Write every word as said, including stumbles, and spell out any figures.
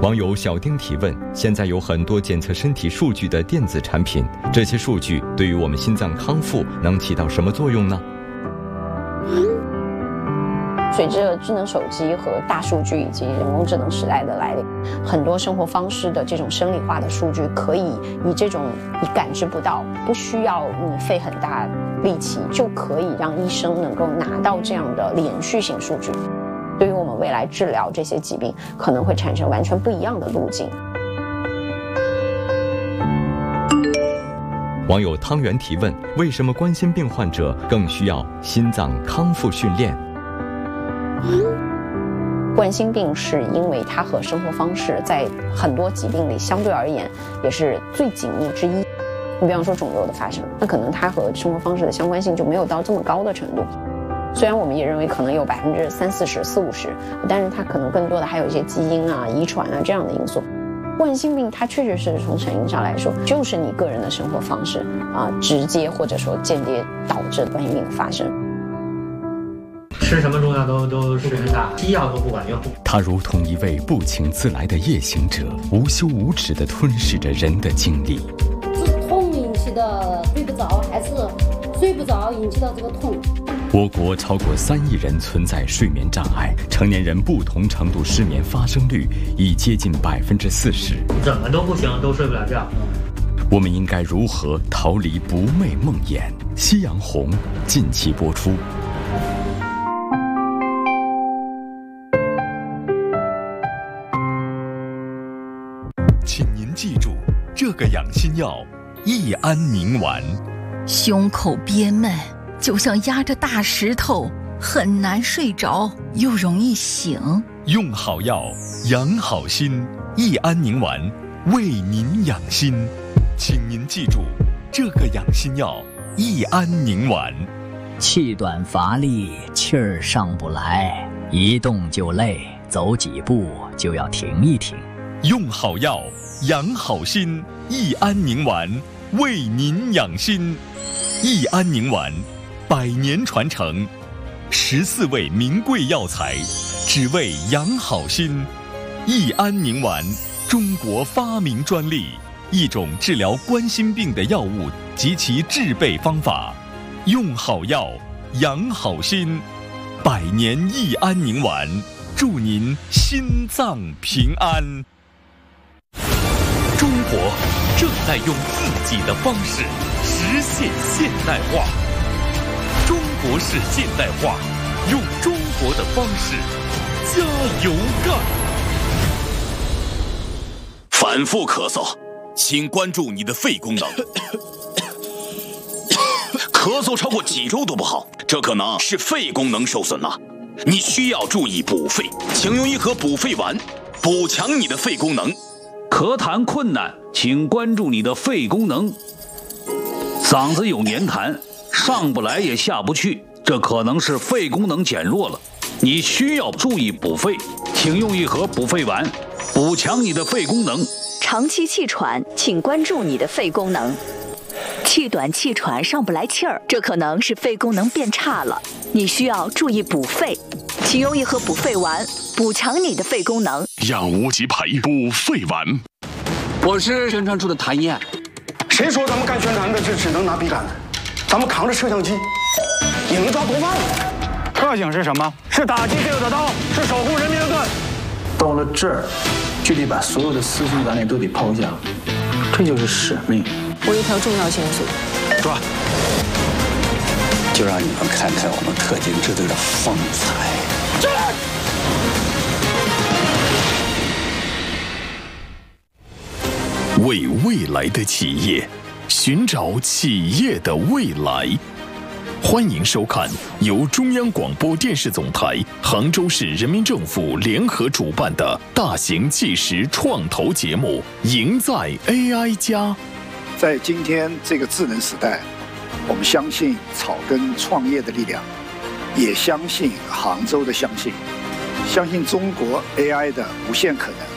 网友小丁提问：现在有很多检测身体数据的电子产品，这些数据对于我们心脏康复能起到什么作用呢？ 随着智能手机和大数据以及人工智能时代的来临，很多生活方式的这种生理化的数据，可以以这种你感知不到，不需要你费很大力气，就可以让医生能够拿到这样的连续性数据。对于我们未来治疗这些疾病，可能会产生完全不一样的路径。 网友汤圆提问：为什么冠心病患者更需要心脏康复训练？ 冠心病是因为它和生活方式在很多疾病里相对而言也是最紧密之一。你比方说肿瘤的发生，那可能它和生活方式的相关性就没有到这么高的程度。虽然我们也认为可能有百分之三四十、四五十，但是它可能更多的还有一些基因啊、遗传啊这样的因素。冠心病它确实是从成因上来说，就是你个人的生活方式啊，直接或者说间接导致冠心病的发生。 吃什么中药都都水很大，西药都不管用。 他如同一位不请自来的夜行者，无休无止地吞噬着人的精力。 是痛引起的睡不着，还是睡不着引起的这个痛？ 我国超过三亿人存在睡眠障碍，成年人不同程度失眠发生率已接近百分之四十。 怎么都不行，都睡不了觉。 我们应该如何逃离不寐梦魇？夕阳红近期播出。请您记住，这个养心药益安宁丸。 胸口憋闷，就像压着大石头，很难睡着，又容易醒。 用好药，养好心，益安宁丸为您养心。请您记住，这个养心药益安宁丸。 气短乏力，气儿上不来，一动就累，走几步就要停一停。 用好药，养好心，益安宁丸为您养心。益安宁丸，百年传承，十四味名贵药材，只为养好心。益安宁丸，中国发明专利，一种治疗冠心病的药物及其制备方法。用好药，养好心，百年益安宁丸，祝您心脏平安。中国正在用自己的方式实现现代化。中国式现代化，用中国的方式加油干！ 反复咳嗽，请关注你的肺功能。咳嗽超过几周都不好，这可能是肺功能受损了。你需要注意补肺，请用一盒补肺丸，补强你的肺功能。 咳痰困难，请关注你的肺功能。嗓子有黏痰，上不来也下不去，这可能是肺功能减弱了。你需要注意补肺，请用一盒补肺丸，补强你的肺功能。 长期气喘，请关注你的肺功能。气短气喘上不来气儿，这可能是肺功能变差了，你需要注意补肺，请用一盒补肺丸，补强你的肺功能。 养无极培补肺丸。 我是宣传处的谭燕。 谁说咱们干宣传的就只能拿笔杆子？咱们扛着摄像机，也能抓毒贩。 特警是什么？是打击罪恶的刀，是守护人民的盾。 到了这儿，就得把所有的私心杂念都得抛下，这就是使命。 我有一条重要线索， 抓！ 就让你们看看我们特警支队的风采。 进来！ 为未来的企业，寻找企业的未来。欢迎收看由中央广播电视总台、杭州市人民政府联合主办的大型纪实创投节目《赢在 A I 加》。 在今天这个智能时代，我们相信草根创业的力量，也相信杭州的相信，相信中国 A I 的无限可能。